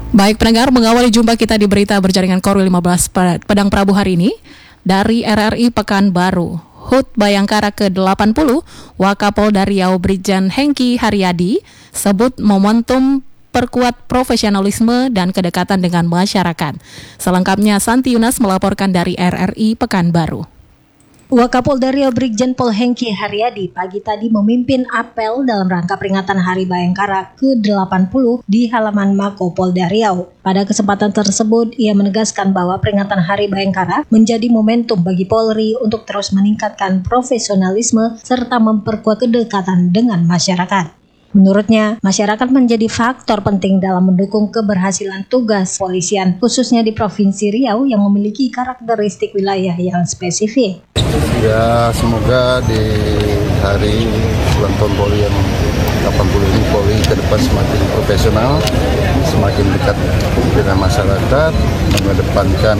Baik pendengar, mengawali jumpa kita di berita berjaringan Korwil 15 Padang Prabu hari ini dari RRI Pekanbaru. HUT Bayangkara ke-80 Wakapolda Riau Brigjen Hengki Haryadi sebut momentum perkuat profesionalisme dan kedekatan dengan masyarakat. Selengkapnya Santi Yunas melaporkan dari RRI Pekanbaru. Wakapolda Riau Brigjen Pol Hengki Haryadi pagi tadi memimpin apel dalam rangka peringatan Hari Bayangkara ke-80 di halaman Mako Polda Riau. Pada kesempatan tersebut, ia menegaskan bahwa peringatan Hari Bayangkara menjadi momentum bagi Polri untuk terus meningkatkan profesionalisme serta memperkuat kedekatan dengan masyarakat. Menurutnya, masyarakat menjadi faktor penting dalam mendukung keberhasilan tugas polisian, khususnya di Provinsi Riau yang memiliki karakteristik wilayah yang spesifik. Ya, semoga di hari ulang tahun Polri yang 80 ini Polri ke depan semakin profesional, semakin dekat dengan masyarakat, mengedepankan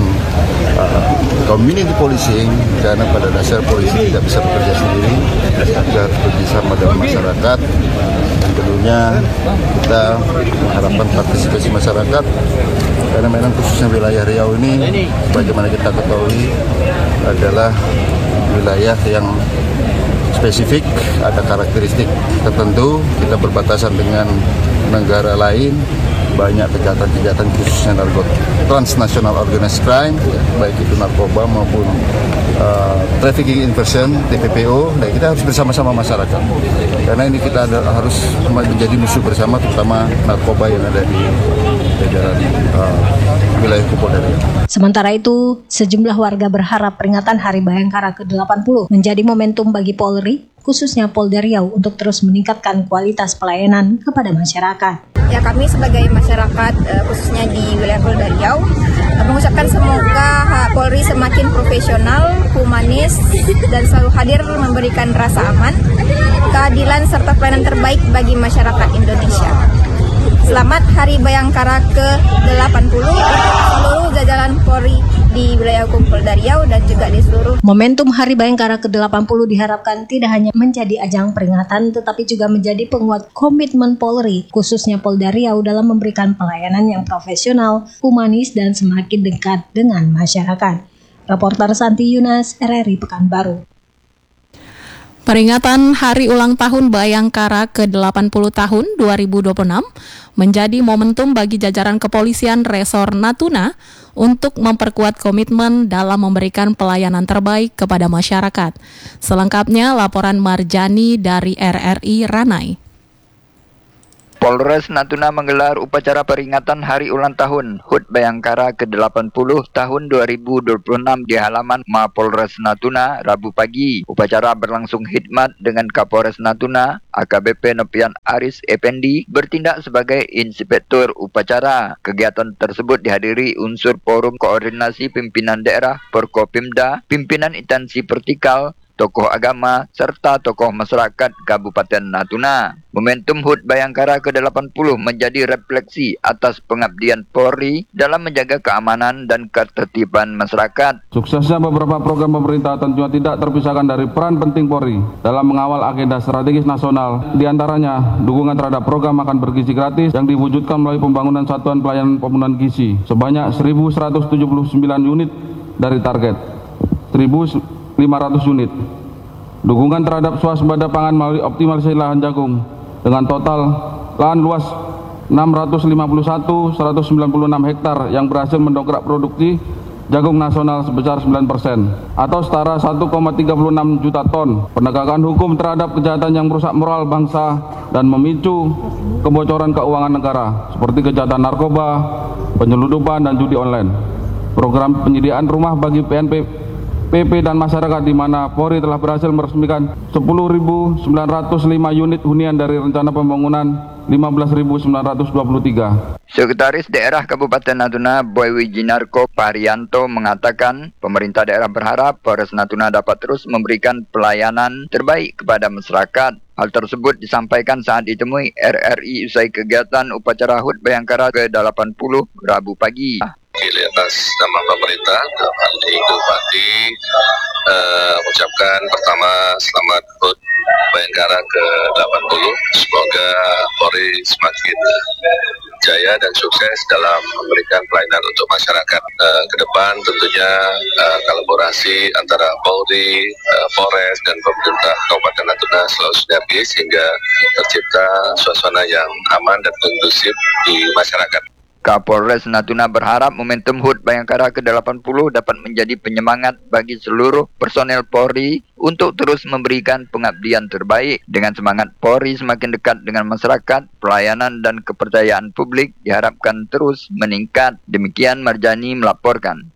community policing, karena pada dasar polisi tidak bisa bekerja sendiri, kita harus bekerjasama dengan masyarakat. Dan tentunya kita mengharapkan partisipasi masyarakat, karena memang khususnya wilayah Riau ini, bagaimana kita ketahui, adalah wilayah yang spesifik, ada karakteristik tertentu, kita berbatasan dengan negara lain, banyak kejahatan-kejahatan khususnya transnational organized crime, baik itu narkoba maupun trafficking in person, TPPO. Nah, kita harus bersama-sama masyarakat, karena ini kita harus menjadi musuh bersama, terutama narkoba yang ada di jajaran wilayah Polda Riau. Sementara itu, sejumlah warga berharap peringatan Hari Bayangkara ke-80 menjadi momentum bagi Polri, khususnya Polda Riau, untuk terus meningkatkan kualitas pelayanan kepada masyarakat. Ya, kami sebagai masyarakat khususnya di wilayah Polda Riau mengucapkan semoga Polri semakin profesional, humanis, dan selalu hadir memberikan rasa aman, keadilan, serta pelayanan terbaik bagi masyarakat Indonesia. Selamat Hari Bayangkara ke-80 untuk seluruh jajaran Polri di wilayah hukum Polda Riau dan juga di seluruh. Momentum Hari Bayangkara ke-80 diharapkan tidak hanya menjadi ajang peringatan, tetapi juga menjadi penguat komitmen Polri, khususnya Polda Riau, dalam memberikan pelayanan yang profesional, humanis, dan semakin dekat dengan masyarakat. Reporter Santi Yunas, RRI Pekanbaru. Peringatan Hari Ulang Tahun Bayangkara ke-80 tahun 2026 menjadi momentum bagi jajaran kepolisian Resor Natuna untuk memperkuat komitmen dalam memberikan pelayanan terbaik kepada masyarakat. Selengkapnya laporan Marjani dari RRI Ranai. Polres Natuna menggelar upacara peringatan Hari Ulang Tahun HUT Bayangkara ke-80 tahun 2026 di halaman Mapolres Natuna Rabu pagi. Upacara berlangsung khidmat dengan Kapolres Natuna, AKBP Nopian Aris Effendi, bertindak sebagai inspektur upacara. Kegiatan tersebut dihadiri unsur Forum Koordinasi Pimpinan Daerah Porkopimda, pimpinan instansi vertikal, tokoh agama, serta tokoh masyarakat Kabupaten Natuna. Momentum HUT Bayangkara ke-80 menjadi refleksi atas pengabdian Polri dalam menjaga keamanan dan ketertiban masyarakat. Suksesnya beberapa program pemerintah tentunya tidak terpisahkan dari peran penting Polri dalam mengawal agenda strategis nasional. Di antaranya, dukungan terhadap program makan bergizi gratis yang diwujudkan melalui pembangunan satuan pelayanan pemenuhan gizi sebanyak 1.179 unit dari target 1.500 unit. Dukungan terhadap swasembada pangan melalui optimalisasi lahan jagung dengan total lahan luas 651.196 hektar yang berhasil mendongkrak produksi jagung nasional sebesar 9% atau setara 1,36 juta ton. Penegakan hukum terhadap kejahatan yang merusak moral bangsa dan memicu kebocoran keuangan negara seperti kejahatan narkoba, penyelundupan, dan judi online. Program penyediaan rumah bagi PP dan masyarakat, di mana Polri telah berhasil meresmikan 10.905 unit hunian dari rencana pembangunan 15.923. Sekretaris Daerah Kabupaten Natuna Boy Wijinarko Parianto mengatakan pemerintah daerah berharap Polres Natuna dapat terus memberikan pelayanan terbaik kepada masyarakat. Hal tersebut disampaikan saat ditemui RRI usai kegiatan upacara HUT Bayangkara ke-80 Rabu pagi. Di atas nama pemerintah, dalam hal ini Bupati mengucapkan pertama selamat HUT Bayangkara ke-80. Semoga Polri semakin jaya dan sukses dalam memberikan pelayanan untuk masyarakat. Ke depan tentunya kolaborasi antara Polri, Polres dan pemerintah Kabupaten Natuna selalu sinergi sehingga tercipta suasana yang aman dan kondusif di masyarakat. Kapolres Natuna berharap momentum HUT Bayangkara ke-80 dapat menjadi penyemangat bagi seluruh personel Polri untuk terus memberikan pengabdian terbaik. Dengan semangat Polri semakin dekat dengan masyarakat, pelayanan dan kepercayaan publik diharapkan terus meningkat. Demikian Marjani melaporkan.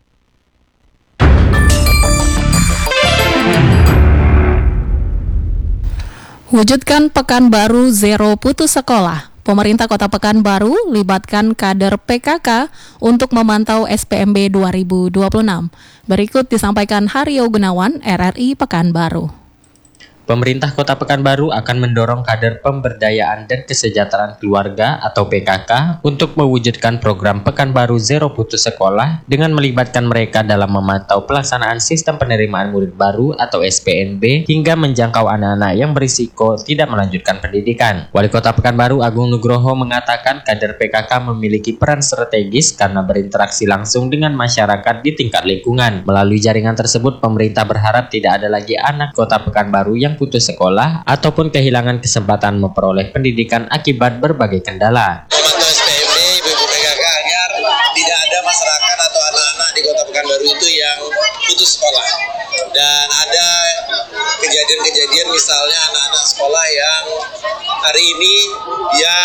Wujudkan Pekanbaru Zero Putus Sekolah. Pemerintah Kota Pekanbaru libatkan kader PKK untuk memantau SPMB 2026. Berikut disampaikan Haryo Gunawan, RRI Pekanbaru. Pemerintah Kota Pekanbaru akan mendorong kader pemberdayaan dan kesejahteraan keluarga atau PKK untuk mewujudkan program Pekanbaru Zero Putus Sekolah dengan melibatkan mereka dalam memantau pelaksanaan sistem penerimaan murid baru atau SPNB hingga menjangkau anak-anak yang berisiko tidak melanjutkan pendidikan. Wali Kota Pekanbaru Agung Nugroho mengatakan kader PKK memiliki peran strategis karena berinteraksi langsung dengan masyarakat di tingkat lingkungan. Melalui jaringan tersebut, pemerintah berharap tidak ada lagi anak Kota Pekanbaru yang putus sekolah ataupun kehilangan kesempatan memperoleh pendidikan akibat berbagai kendala. Memantau SPMB ibu-ibu PKK agar tidak ada masyarakat atau anak-anak di Kota Pekanbaru itu yang putus sekolah. Dan ada kejadian-kejadian misalnya anak-anak sekolah yang hari ini dia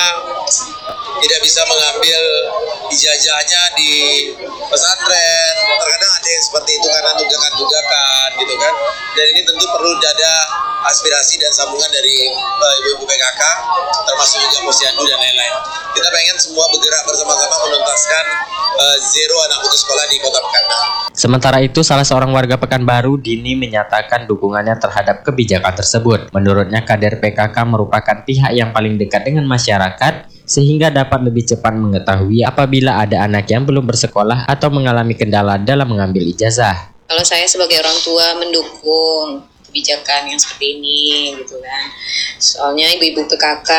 tidak bisa mengambil ijazahnya di pesantren. Terkadang ada yang seperti itu karena tunggakan-tunggakan gitu kan. Dan ini tentu perlu ada aspirasi dan sambungan dari ibu-ibu PKK, termasuk juga posyandu dan lain-lain. Kita pengen semua bergerak bersama-sama menuntaskan zero anak putus sekolah di Kota Pekanbaru. Sementara itu, salah seorang warga Pekanbaru, Dini, menyatakan dukungannya terhadap kebijakan tersebut. Menurutnya, kader PKK merupakan pihak yang paling dekat dengan masyarakat, sehingga dapat lebih cepat mengetahui apabila ada anak yang belum bersekolah atau mengalami kendala dalam mengambil ijazah. Kalau saya sebagai orang tua mendukung kebijakan yang seperti ini gitu kan. Soalnya ibu-ibu PKK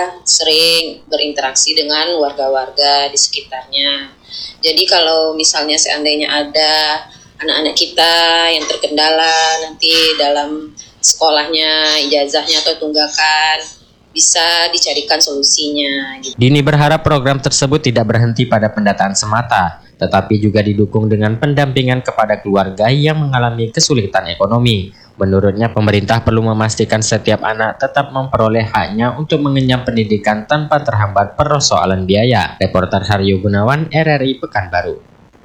sering berinteraksi dengan warga-warga di sekitarnya. Jadi kalau misalnya seandainya ada anak-anak kita yang terkendala nanti dalam sekolahnya, ijazahnya atau tunggakan, bisa dicarikan solusinya. Gitu. Dini berharap program tersebut tidak berhenti pada pendataan semata, tetapi juga didukung dengan pendampingan kepada keluarga yang mengalami kesulitan ekonomi. Menurutnya, pemerintah perlu memastikan setiap anak tetap memperoleh haknya untuk mengenyam pendidikan tanpa terhambat persoalan biaya. Reporter Haryo Gunawan, RRI Pekanbaru.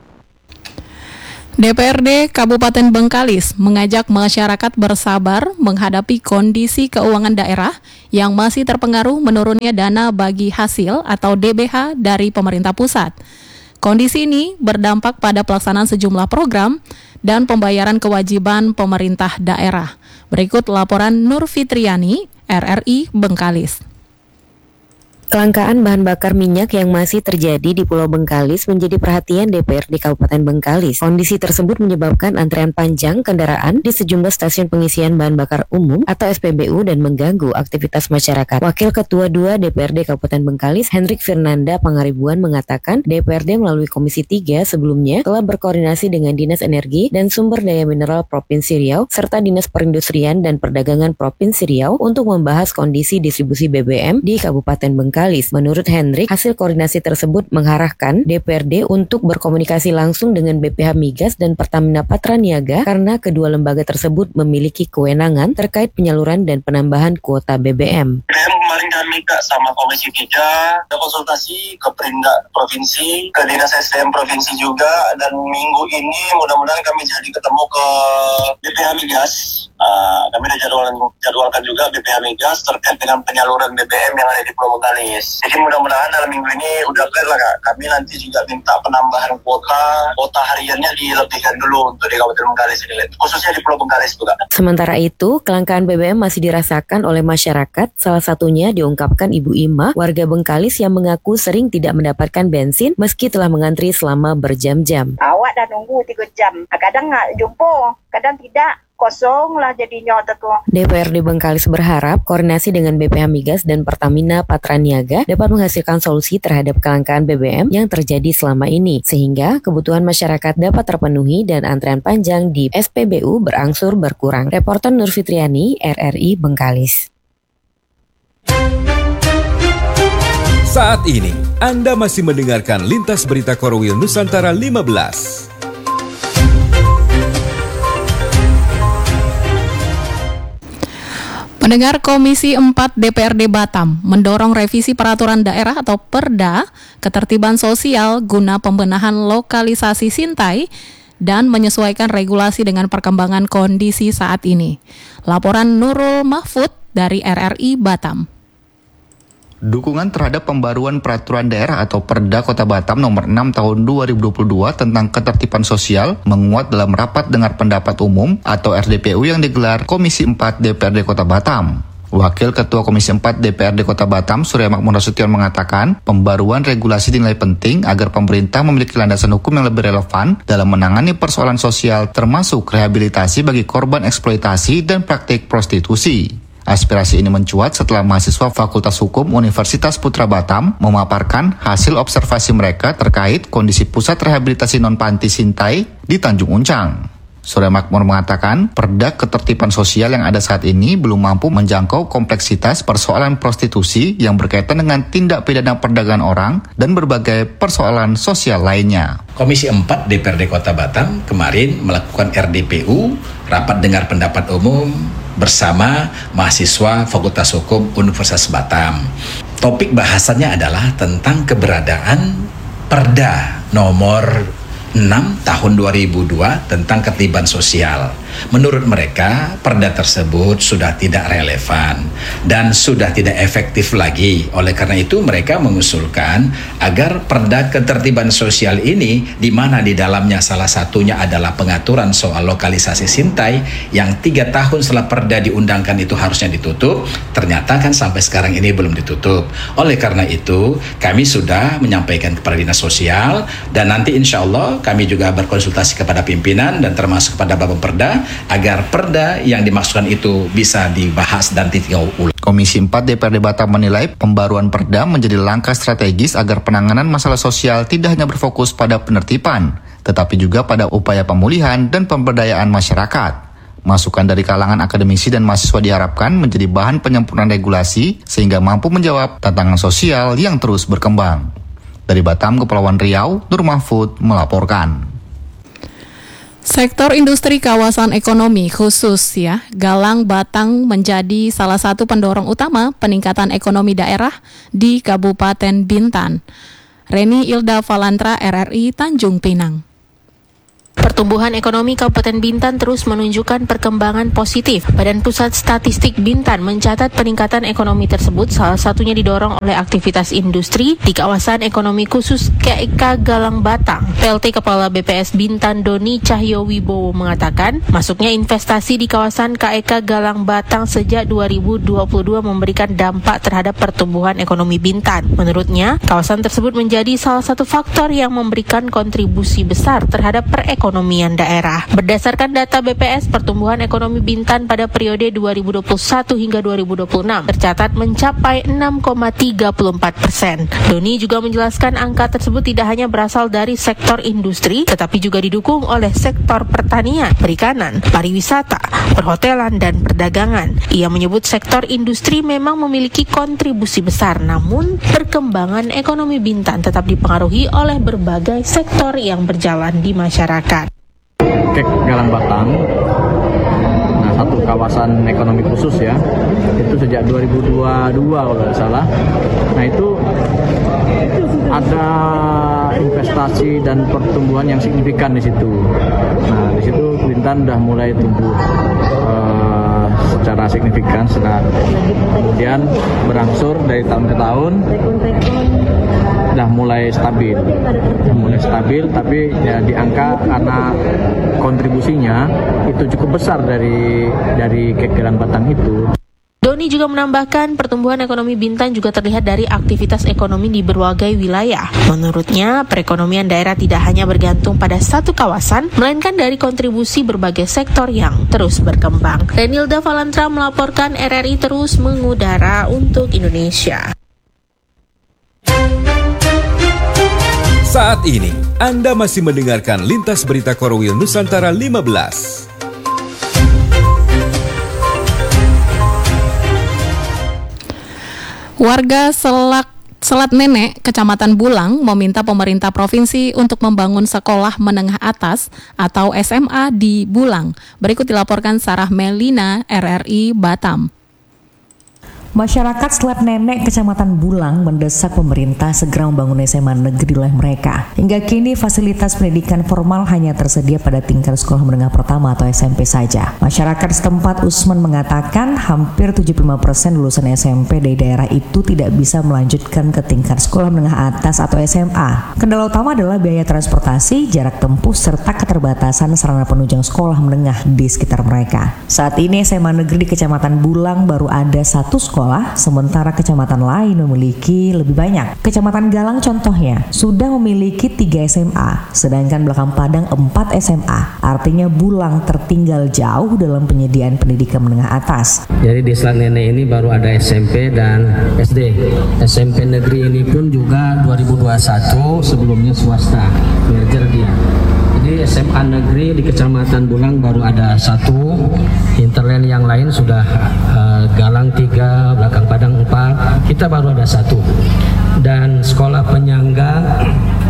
DPRD Kabupaten Bengkalis mengajak masyarakat bersabar menghadapi kondisi keuangan daerah yang masih terpengaruh menurunnya dana bagi hasil atau DBH dari pemerintah pusat. Kondisi ini berdampak pada pelaksanaan sejumlah program dan pembayaran kewajiban pemerintah daerah. Berikut laporan Nur Fitriani, RRI Bengkalis. Kelangkaan bahan bakar minyak yang masih terjadi di Pulau Bengkalis menjadi perhatian DPRD Kabupaten Bengkalis. Kondisi tersebut menyebabkan antrean panjang kendaraan di sejumlah stasiun pengisian bahan bakar umum atau SPBU dan mengganggu aktivitas masyarakat. Wakil Ketua 2 DPRD Kabupaten Bengkalis, Hendrik Firnanda Pangaribuan mengatakan DPRD melalui Komisi 3 sebelumnya telah berkoordinasi dengan Dinas Energi dan Sumber Daya Mineral Provinsi Riau serta Dinas Perindustrian dan Perdagangan Provinsi Riau untuk membahas kondisi distribusi BBM di Kabupaten Bengkalis. Menurut Hendrik, hasil koordinasi tersebut mengarahkan DPRD untuk berkomunikasi langsung dengan BPH Migas dan Pertamina Patraniaga karena kedua lembaga tersebut memiliki kewenangan terkait penyaluran dan penambahan kuota BBM. Kemarin kami sama Komisi 3 ada konsultasi ke Perindak Provinsi, ke Dinas SDM Provinsi juga, dan minggu ini mudah-mudahan kami jadi ketemu ke BPH Migas. Kami sudah jadwalkan juga BPH Migas terkait dengan penyaluran BBM yang ada di Pulau Bengkalis. Jadi mudah-mudahan dalam minggu ini udah clear lah Kak. Kami nanti juga minta penambahan kuota hariannya dilebihkan dulu untuk di Kabupaten Bengkalis ini, khususnya di Pulau Bengkalis juga. Sementara itu, kelangkaan BBM masih dirasakan oleh masyarakat. Salah satunya diungkapkan Ibu Ima, warga Bengkalis yang mengaku sering tidak mendapatkan bensin meski telah mengantri selama berjam-jam. Awak dah nunggu 3 jam. Kadang nggak jumpa, kadang tidak. kosong lah jadinya tuh. DPRD Bengkalis berharap koordinasi dengan BPH Migas dan Pertamina Patraniaga dapat menghasilkan solusi terhadap kelangkaan BBM yang terjadi selama ini, sehingga kebutuhan masyarakat dapat terpenuhi dan antrean panjang di SPBU berangsur berkurang. Reporter Nur Fitriani, RRI Bengkalis. Saat ini, Anda masih mendengarkan Lintas Berita Korwil Nusantara 15. Pendengar, Komisi 4 DPRD Batam mendorong revisi peraturan daerah atau Perda Ketertiban Sosial guna pembenahan lokalisasi Sintai dan menyesuaikan regulasi dengan perkembangan kondisi saat ini. Laporan Nurul Mahfud dari RRI Batam. Dukungan terhadap pembaruan peraturan daerah atau Perda Kota Batam nomor 6 tahun 2022 tentang ketertiban sosial menguat dalam rapat dengar pendapat umum atau RDPU yang digelar Komisi 4 DPRD Kota Batam. Wakil Ketua Komisi 4 DPRD Kota Batam, Surya Makmur Nasution mengatakan, pembaruan regulasi dinilai penting agar pemerintah memiliki landasan hukum yang lebih relevan dalam menangani persoalan sosial termasuk rehabilitasi bagi korban eksploitasi dan praktik prostitusi. Aspirasi ini mencuat setelah mahasiswa Fakultas Hukum Universitas Putra Batam memaparkan hasil observasi mereka terkait kondisi pusat rehabilitasi non-panti Sintai di Tanjung Uncang. Surya Makmur mengatakan, Perda Ketertiban Sosial yang ada saat ini belum mampu menjangkau kompleksitas persoalan prostitusi yang berkaitan dengan tindak pidana perdagangan orang dan berbagai persoalan sosial lainnya. Komisi 4 DPRD Kota Batam kemarin melakukan RDPU, rapat dengar pendapat umum, bersama mahasiswa Fakultas Hukum Universitas Batam. Topik bahasannya adalah tentang keberadaan Perda nomor 6 tahun 2002 tentang ketertiban sosial. Menurut mereka, perda tersebut sudah tidak relevan dan sudah tidak efektif lagi. Oleh karena itu, mereka mengusulkan agar perda ketertiban sosial ini, di mana di dalamnya salah satunya adalah pengaturan soal lokalisasi Sintai yang 3 tahun setelah perda diundangkan itu harusnya ditutup, ternyata kan sampai sekarang ini belum ditutup. Oleh karena itu, kami sudah menyampaikan kepada Dinas Sosial dan nanti insya Allah kami juga berkonsultasi kepada pimpinan dan termasuk kepada Bapak Perda agar perda yang dimaksudkan itu bisa dibahas dan ditinjau ulang. Komisi 4 DPRD Batam menilai pembaruan perda menjadi langkah strategis agar penanganan masalah sosial tidak hanya berfokus pada penertiban, tetapi juga pada upaya pemulihan dan pemberdayaan masyarakat. Masukan dari kalangan akademisi dan mahasiswa diharapkan menjadi bahan penyempurnaan regulasi sehingga mampu menjawab tantangan sosial yang terus berkembang. Dari Batam, Kepulauan Riau, Nur Mahfud melaporkan. Sektor industri kawasan ekonomi khusus Galang Batang menjadi salah satu pendorong utama peningkatan ekonomi daerah di Kabupaten Bintan. Reni Ilda Valantra, RRI Tanjung Pinang. Pertumbuhan ekonomi Kabupaten Bintan terus menunjukkan perkembangan positif. Badan Pusat Statistik Bintan mencatat peningkatan ekonomi tersebut salah satunya didorong oleh aktivitas industri di kawasan ekonomi khusus KEK Galang Batang. PLT Kepala BPS Bintan Doni Cahyo Wibowo mengatakan, masuknya investasi di kawasan KEK Galang Batang sejak 2022 memberikan dampak terhadap pertumbuhan ekonomi Bintan. Menurutnya, kawasan tersebut menjadi salah satu faktor yang memberikan kontribusi besar terhadap perekonomian daerah. Berdasarkan data BPS, pertumbuhan ekonomi Bintan pada periode 2021 hingga 2026 tercatat mencapai 6,34%. Doni juga menjelaskan angka tersebut tidak hanya berasal dari sektor industri, tetapi juga didukung oleh sektor pertanian, perikanan, pariwisata, perhotelan, dan perdagangan. Ia menyebut sektor industri memang memiliki kontribusi besar, namun perkembangan ekonomi Bintan tetap dipengaruhi oleh berbagai sektor yang berjalan di masyarakat. KEK Galang Batang, nah satu kawasan ekonomi khusus itu sejak 2022 kalau tidak salah. Nah itu ada investasi dan pertumbuhan yang signifikan di situ. Nah di situ Bintan sudah mulai tumbuh secara signifikan, kemudian berangsur dari tahun ke tahun sudah mulai stabil, tapi ya di angka karena kontribusinya itu cukup besar dari KEK Galang Batang itu. Roni juga menambahkan pertumbuhan ekonomi Bintan juga terlihat dari aktivitas ekonomi di berbagai wilayah. Menurutnya, perekonomian daerah tidak hanya bergantung pada satu kawasan, melainkan dari kontribusi berbagai sektor yang terus berkembang. Renilda Valantra melaporkan RRI terus mengudara untuk Indonesia. Saat ini, Anda masih mendengarkan Lintas Berita Korwil Nusantara 15. Warga Selat Nenek, Kecamatan Bulang, meminta pemerintah provinsi untuk membangun sekolah menengah atas atau SMA di Bulang. Berikut dilaporkan Sarah Melina, RRI Batam. Masyarakat Selat Nenek, Kecamatan Bulang mendesak pemerintah segera membangun SMA negeri di wilayah mereka. Hingga kini fasilitas pendidikan formal hanya tersedia pada tingkat sekolah menengah pertama atau SMP saja. Masyarakat setempat Usman mengatakan hampir 75% lulusan SMP dari daerah itu tidak bisa melanjutkan ke tingkat sekolah menengah atas atau SMA. Kendala utama adalah biaya transportasi, jarak tempuh, serta keterbatasan sarana penunjang sekolah menengah di sekitar mereka. Saat ini SMA negeri di Kecamatan Bulang baru ada satu sekolah, sementara kecamatan lain memiliki lebih banyak. Kecamatan Galang contohnya sudah memiliki 3 SMA, sedangkan Belakang Padang 4 SMA. Artinya Bulang tertinggal jauh dalam penyediaan pendidikan menengah atas. Jadi di Selat Nenek ini baru ada SMP dan SD. SMP negeri ini pun juga 2021 sebelumnya swasta, merger dia. Jadi SMA negeri di Kecamatan Bulang baru ada 1, hinterland yang lain sudah Galang 3, Belakang Padang 4, kita baru ada 1. Dan sekolah penyangga,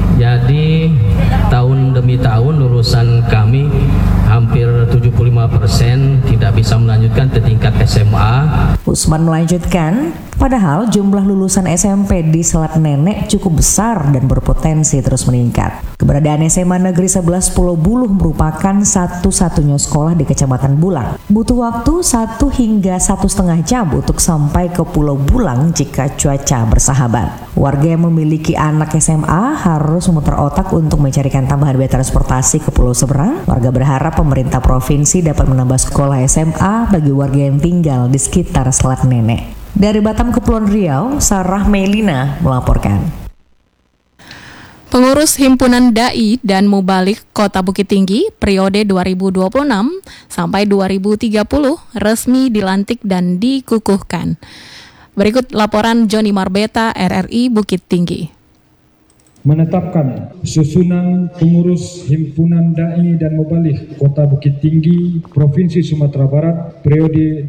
jadi tahun demi tahun lulusan kami hampir 75% tidak bisa melanjutkan ke tingkat SMA. Usman melanjutkan, padahal jumlah lulusan SMP di Selat Nenek cukup besar dan berpotensi terus meningkat. Keberadaan SMA Negeri 11 Pulau Buluh merupakan satu-satunya sekolah di Kecamatan Bulang. Butuh waktu 1 hingga 1,5 jam untuk sampai ke Pulau Bulang jika cuaca bersahabat. Warga yang memiliki anak SMA harus memutar otak untuk mencarikan tambahan biaya transportasi ke pulau seberang. Warga berharap pemerintah provinsi dapat menambah sekolah SMA bagi warga yang tinggal di sekitar Selat Nenek. Dari Batam, Kepulauan Riau, Sarah Melina melaporkan. Pengurus Himpunan Dai dan Mubalik Kota Bukit Tinggi periode 2026 sampai 2030 resmi dilantik dan dikukuhkan. Berikut laporan Joni Marbeta, RRI Bukit Tinggi. Menetapkan susunan pengurus Himpunan Dai dan Mubalik Kota Bukit Tinggi Provinsi Sumatera Barat periode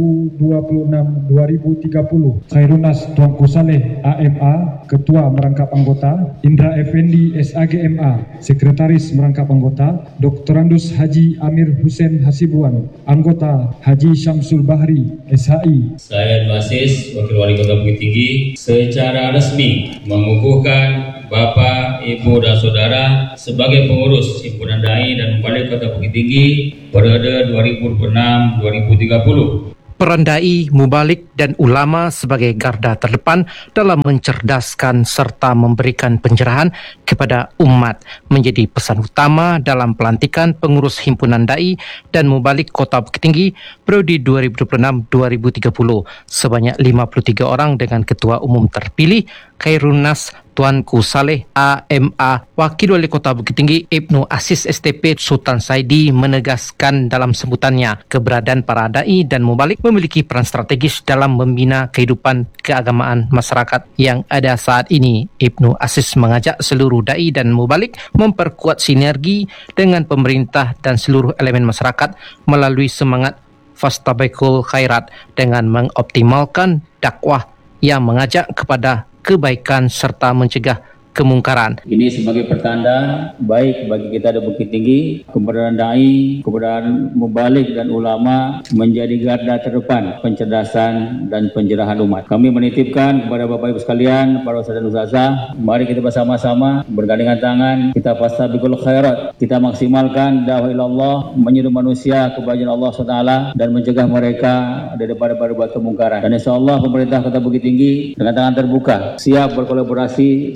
2026-2030. Khairunas Tuanku Saleh AMA, Ketua Merangkap Anggota, Indra Effendi SAGMA, Sekretaris Merangkap Anggota, Dr. Andus Haji Amir Hussein Hasibuan, Anggota Haji Syamsul Bahri SHI. Saya Basis, Wakil Wali Kota Bukit Tinggi, secara resmi mengukuhkan Bapak, Ibu, dan Saudara sebagai pengurus Himpunan Dai dan Mubalik Kota Bukit Tinggi periode 2026-2030. Peran dai, mubalik, dan ulama sebagai garda terdepan dalam mencerdaskan serta memberikan pencerahan kepada umat menjadi pesan utama dalam pelantikan pengurus Himpunan Dai dan Mubalik Kota Bukit Tinggi periode 2026-2030 sebanyak 53 orang dengan Ketua Umum terpilih Khairunas Tuanku Saleh AMA. Wakil Wali Kota Bukit Tinggi Ibnu Aziz STP Sultan Saidi menegaskan dalam sebutannya keberadaan para dai dan mubalik memiliki peran strategis dalam membina kehidupan keagamaan masyarakat yang ada saat ini. Ibnu Aziz mengajak seluruh dai dan mubalik memperkuat sinergi dengan pemerintah dan seluruh elemen masyarakat melalui semangat fastabiqul khairat dengan mengoptimalkan dakwah yang mengajak kepada kebaikan serta mencegah kemungkaran. Ini sebagai pertanda baik bagi kita di Bukit Tinggi, keberadaan dai, keberadaan mubalik dan ulama menjadi garda terdepan pencerdasan dan pencerahan umat. Kami menitipkan kepada Bapak Ibu sekalian, para ustaz dan ustazah, mari kita bersama-sama bergandengan tangan, kita fastabiqul khairat, kita maksimalkan dakwah ilallah, menyeru manusia kebahagiaan Allah SWT dan mencegah mereka daripada berbuat kemungkaran. Dan insyaallah pemerintah Kota Bukit Tinggi dengan tangan terbuka siap berkolaborasi, siap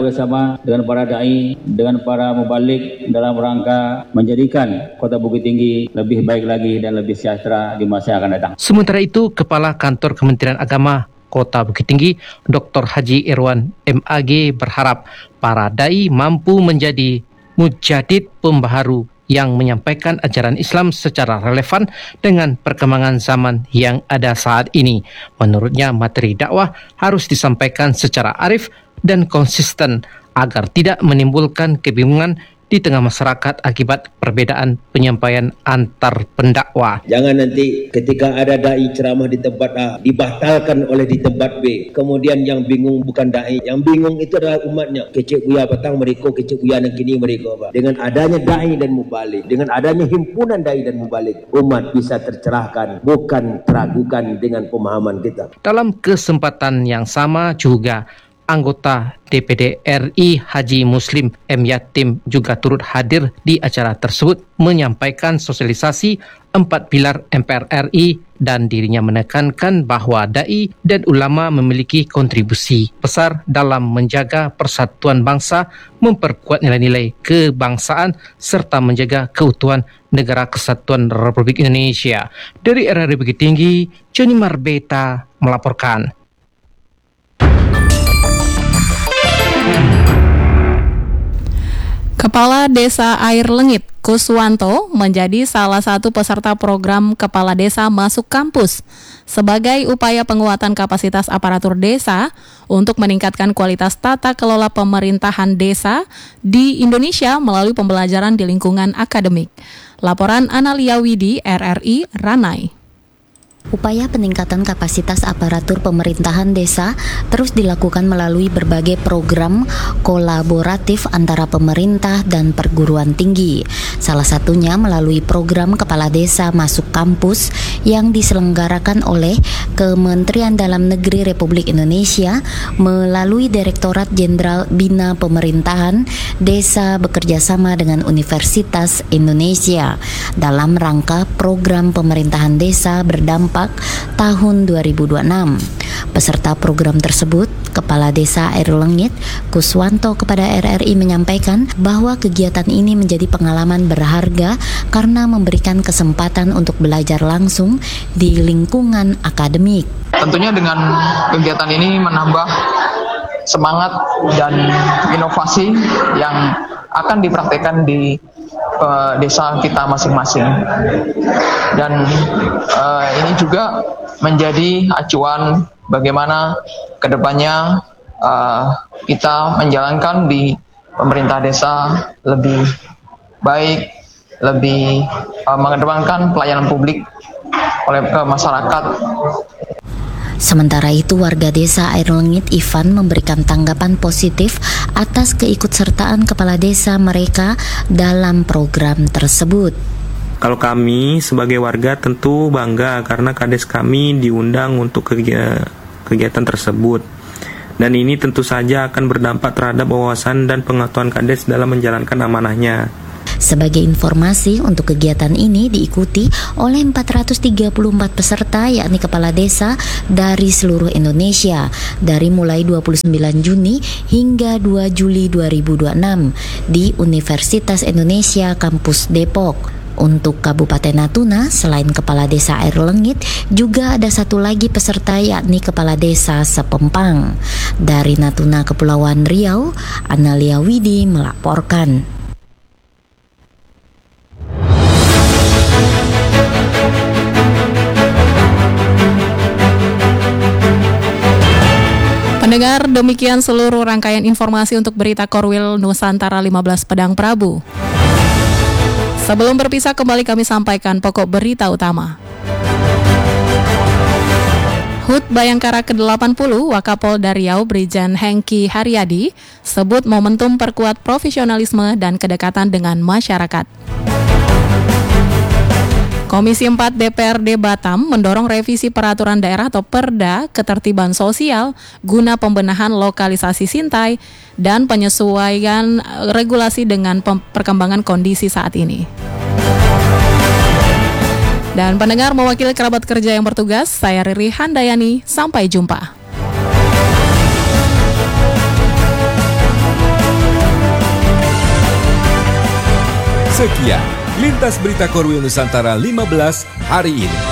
bekerjasama dengan para dai, dengan para mubalik dalam rangka menjadikan Kota Bukit Tinggi lebih baik lagi dan lebih sejahtera di masa yang akan datang. Sementara itu, Kepala Kantor Kementerian Agama Kota Bukit Tinggi, Dr. Haji Irwan MAG berharap para dai mampu menjadi mujadid pembaharu yang menyampaikan ajaran Islam secara relevan dengan perkembangan zaman yang ada saat ini. Menurutnya, materi dakwah harus disampaikan secara arif dan konsisten agar tidak menimbulkan kebingungan di tengah masyarakat akibat perbedaan penyampaian antar pendakwah. Jangan nanti ketika ada dai ceramah di tempat A dibatalkan oleh di tempat B. Kemudian yang bingung bukan dai, yang bingung itu adalah umatnya. Kecik buya petang mereka, kecik buya nang kini mereka. Dengan adanya dai dan mubalik, dengan adanya himpunan dai dan mubalik, umat bisa tercerahkan, bukan teragukan dengan pemahaman kita. Dalam kesempatan yang sama juga anggota DPD RI Haji Muslim M. Yatim juga turut hadir di acara tersebut menyampaikan sosialisasi 4 pilar MPR RI dan dirinya menekankan bahwa dai dan ulama memiliki kontribusi besar dalam menjaga persatuan bangsa, memperkuat nilai-nilai kebangsaan serta menjaga keutuhan Negara Kesatuan Republik Indonesia. Dari RRI Bukit Tinggi, Joni Marbeta melaporkan. Kepala Desa Air Lengit, Kuswanto, menjadi salah satu peserta program Kepala Desa Masuk Kampus sebagai upaya penguatan kapasitas aparatur desa untuk meningkatkan kualitas tata kelola pemerintahan desa di Indonesia melalui pembelajaran di lingkungan akademik. Laporan Analia Widi, RRI, Ranai. Upaya peningkatan kapasitas aparatur pemerintahan desa terus dilakukan melalui berbagai program kolaboratif antara pemerintah dan perguruan tinggi. Salah satunya melalui program Kepala Desa Masuk Kampus yang diselenggarakan oleh Kementerian Dalam Negeri Republik Indonesia melalui Direktorat Jenderal Bina Pemerintahan Desa bekerjasama dengan Universitas Indonesia dalam rangka program pemerintahan desa berdampak tahun 2026. Peserta program tersebut, Kepala Desa Air Lengit, Kuswanto, kepada RRI menyampaikan bahwa kegiatan ini menjadi pengalaman berharga karena memberikan kesempatan untuk belajar langsung di lingkungan akademik. Tentunya dengan kegiatan ini menambah semangat dan inovasi yang akan dipraktekkan di desa kita masing-masing, dan ini juga menjadi acuan bagaimana kedepannya kita menjalankan di pemerintah desa lebih baik, lebih mengedepankan pelayanan publik oleh ke masyarakat. Sementara itu, warga desa Air Lengit Ivan memberikan tanggapan positif atas keikutsertaan kepala desa mereka dalam program tersebut. Kalau kami sebagai warga tentu bangga karena kades kami diundang untuk kegiatan tersebut. Dan ini tentu saja akan berdampak terhadap wawasan dan pengetahuan kades dalam menjalankan amanahnya. Sebagai informasi, untuk kegiatan ini diikuti oleh 434 peserta, yakni kepala desa dari seluruh Indonesia dari mulai 29 Juni hingga 2 Juli 2026 di Universitas Indonesia Kampus Depok. Untuk Kabupaten Natuna, selain Kepala Desa Air Lengit, juga ada satu lagi peserta, yakni Kepala Desa Sepempang. Dari Natuna, Kepulauan Riau, Analia Widi melaporkan. Pendengar, demikian seluruh rangkaian informasi untuk berita Korwil Nusantara 15 Pedang Prabu. Sebelum berpisah, kembali kami sampaikan pokok berita utama. HUT Bayangkara ke-80 Wakapolda Riau Brigjen Hengki Haryadi sebut momentum perkuat profesionalisme dan kedekatan dengan masyarakat. Komisi 4 DPRD Batam mendorong revisi peraturan daerah atau Perda Ketertiban Sosial guna pembenahan lokalisasi Sintai dan penyesuaian regulasi dengan perkembangan kondisi saat ini. Dan pendengar, mewakili kerabat kerja yang bertugas, saya Riri Handayani, sampai jumpa. Sekian Lintas Berita Korwil Nusantara 15 hari ini.